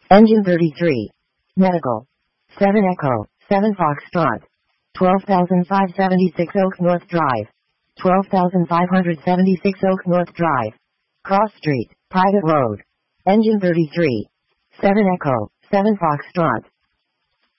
Engine 33. Medical. 7 Echo, 7 Foxtrot. 12,576 Oak North Drive. 12,576 Oak North Drive. Cross Street, private road. Engine 33. 7 Echo, 7 Foxtrot.